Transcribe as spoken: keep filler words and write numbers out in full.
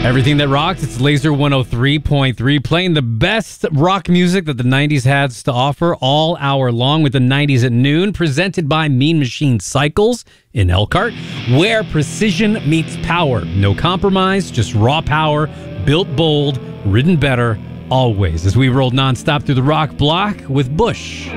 Everything that rocks, it's Laser one oh three point three, playing the best rock music that the nineties has to offer all hour long with the nineties at noon, presented by Mean Machine Cycles in Elkhart, where precision meets power. No compromise, just raw power, built bold, ridden better, always. As we roll nonstop through the rock block with Bush.